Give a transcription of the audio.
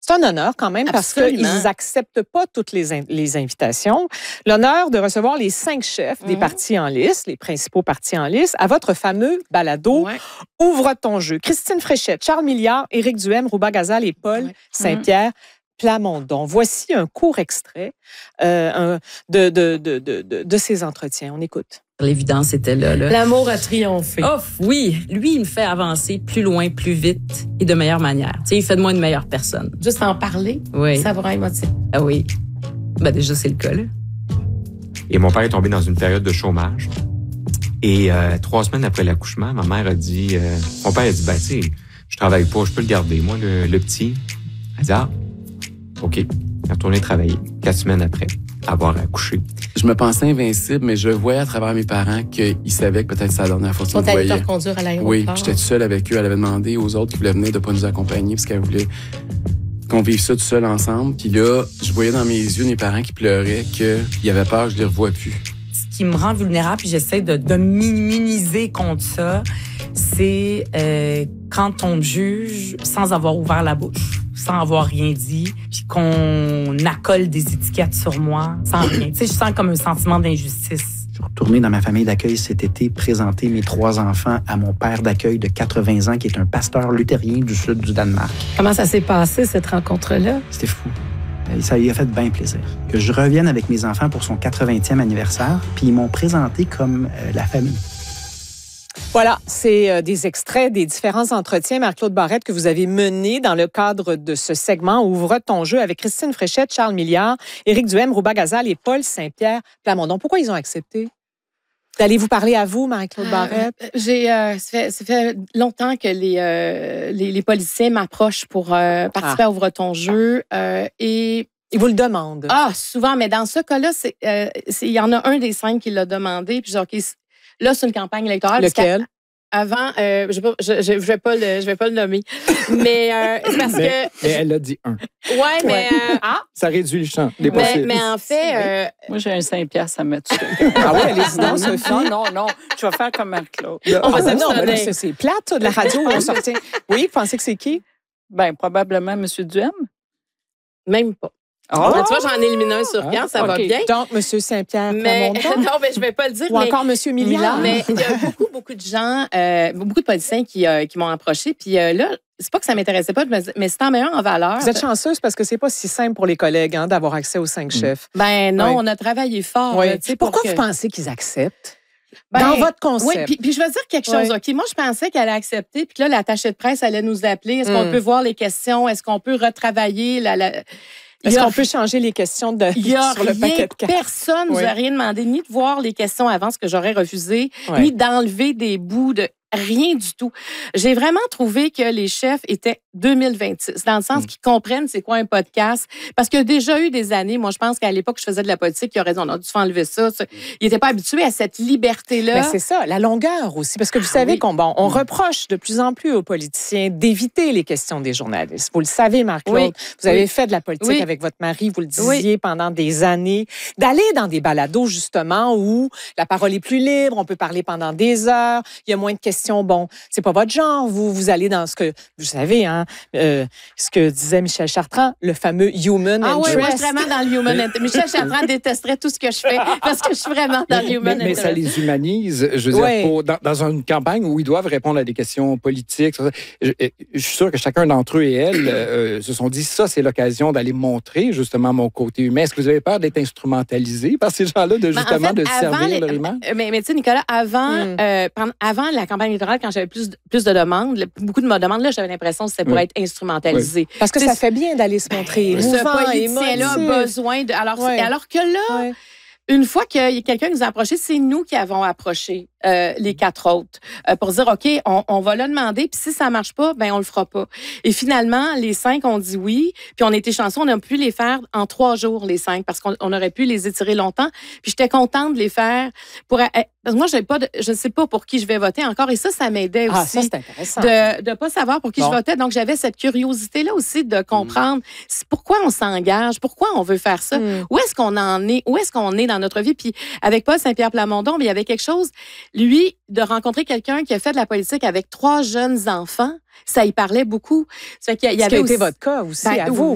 C'est un honneur quand même parce qu'ils n'acceptent pas toutes les invitations. L'honneur de recevoir les 5 chefs des partis en lice, les principaux partis en lice, à votre fameux balado Ouvre ton jeu. Christine Fréchette, Charles Milliard, Éric Duhem, Rouba Gazal et Paul Saint-Pierre Plamondon. Voici un court extrait de ces entretiens. On écoute. L'évidence était là. L'amour a triomphé. Oh oui, lui, il me fait avancer plus loin, plus vite et de meilleure manière. Tu sais, il fait de moi une meilleure personne. Juste en parler, ça vous rend émotif. Ah oui. Ben déjà, c'est le cas, là. Et mon père est tombé dans une période de chômage. Et 3 semaines après l'accouchement, ma mère a dit... mon père a dit, tu sais, je travaille pas, je peux le garder. Moi, le petit... Elle dit, OK. Il est retourné travailler 4 semaines après avoir accouché. Je me pensais invincible, mais je voyais à travers mes parents qu'ils savaient que peut-être c'est la dernière fois qu'ils me voyaient. Ils t'ont reconduire à l'aéroport. Oui, j'étais tout seul avec eux. Elle avait demandé aux autres qui voulaient venir de pas nous accompagner parce qu'elle voulait qu'on vive ça tout seul ensemble. Puis là, je voyais dans mes yeux mes parents qui pleuraient qu'ils avaient peur que je les revoie plus. Ce qui me rend vulnérable, puis j'essaie de m'immuniser contre ça, c'est quand on me juge sans avoir ouvert la bouche, sans avoir rien dit, puis qu'on accole des étiquettes sur moi sans rien. Tu sais, je sens comme un sentiment d'injustice. Je suis retourné dans ma famille d'accueil cet été, présenter mes 3 enfants à mon père d'accueil de 80 ans, qui est un pasteur luthérien du sud du Danemark. Comment ça s'est passé, cette rencontre-là? C'était fou. Ça lui a fait bien plaisir. Que je revienne avec mes enfants pour son 80e anniversaire, puis ils m'ont présenté comme la famille. Voilà, c'est des extraits des différents entretiens, Marc-Claude Barrette, que vous avez menés dans le cadre de ce segment Ouvre ton jeu avec Christine Fréchette, Charles Milliard, Éric Duhem, Rouba Gazal et Paul Saint-Pierre Plamondon. Pourquoi ils ont accepté d'aller vous parler à vous, Marie-Claude Barrette? Ça fait longtemps que les politiciens m'approchent pour participer à Ouvre ton jeu et... Ils vous le demandent? Souvent, mais dans ce cas-là, il y en a un des 5 qui l'a demandé, puis genre, là, c'est une campagne électorale. Lequel? Avant, je vais pas le nommer, mais c'est parce que. Mais elle a dit un. Ouais, mais ça réduit le champ des possibles. Mais en fait, moi j'ai un 5 piastres à mettre. Ah oui, allez-y donc, Sophie. Non, je vais faire comme Marc-Claude. Non, c'est plate, de la radio où on sortait. Oui, vous pensez que c'est qui? Ben probablement M. Duhem. Même pas. Tu vois, j'en élimine un sur 4, ça va bien. Donc, M. Saint-Pierre Plamondon. Non, mais je vais pas le dire. Ou encore M. Milliard. Mais il y a beaucoup de gens, beaucoup de politiciens qui m'ont approché. Puis là, c'est pas que ça m'intéressait pas, mais c'est en mettant en valeur. Vous êtes chanceuse parce que c'est pas si simple pour les collègues d'avoir accès aux 5 chefs. Ben non, on a travaillé fort. Ouais. Pourquoi vous pensez qu'ils acceptent? Dans votre concept. Oui, puis je vais dire quelque chose. OK, moi, je pensais qu'elle allait accepter, puis que là, l'attaché de presse allait nous appeler. Est-ce qu'on peut voir les questions? Est-ce qu'on peut retravailler Est-ce qu'on peut changer les questions sur le paquet de cartes? Personne ne nous a rien demandé, ni de voir les questions avant, ce que j'aurais refusé, ni d'enlever des bouts de rien du tout. J'ai vraiment trouvé que les chefs étaient 2026, dans le sens qu'ils comprennent c'est quoi un podcast. Parce qu'il y a déjà eu des années, moi, je pense qu'à l'époque, je faisais de la politique, il aurait dit, on a dû enlever ça. Ils n'étaient pas habitués à cette liberté-là. Ben c'est ça, la longueur aussi. Parce que vous savez on reproche de plus en plus aux politiciens d'éviter les questions des journalistes. Vous le savez, Marc-Claude. Vous avez fait de la politique avec votre mari, vous le disiez pendant des années. D'aller dans des balados, justement, où la parole est plus libre, on peut parler pendant des heures, il y a moins de questions. Bon, c'est pas votre genre. Vous allez dans ce que, vous savez, ce que disait Michel Chartrand, le fameux human interest. Oui, moi, je suis vraiment dans le human interest. Michel Chartrand détesterait tout ce que je fais parce que je suis vraiment dans le human interest. Mais ça les humanise, je veux dire, dans une campagne où ils doivent répondre à des questions politiques. Je suis sûr que chacun d'entre eux et elles se sont dit, ça, c'est l'occasion d'aller montrer justement mon côté humain. Est-ce que vous avez peur d'être instrumentalisé par ces gens-là, de servir leur image? Mais tu sais, Nicolas, avant la campagne électorale, quand j'avais plus de demandes, beaucoup de me demandes, là, j'avais l'impression que c'était pour être instrumentalisé. Parce que ça fait bien d'aller se montrer émouvant. Ce politicien-là a besoin de... Alors que là... Une fois que quelqu'un nous a approchés, c'est nous qui avons approché les 4 autres pour dire, OK, on va le demander, puis si ça marche pas, ben on le fera pas. Et finalement, les 5 ont dit oui, puis on était chanceux, on a pu les faire en 3 jours, les 5, parce qu'on aurait pu les étirer longtemps. Puis j'étais contente de les faire parce que moi, je ne sais pas pour qui je vais voter encore, et ça m'aidait aussi. Ça, c'est intéressant. De pas savoir pour qui je votais. Donc, j'avais cette curiosité-là aussi de comprendre pourquoi on s'engage, pourquoi on veut faire ça, où est-ce qu'on en est, où est-ce qu'on est dans notre vie. Puis avec Paul Saint-Pierre Plamondon, il y avait quelque chose, lui, de rencontrer quelqu'un qui a fait de la politique avec 3 jeunes enfants, ça y parlait beaucoup. Ça qui a été votre cas aussi, à vous.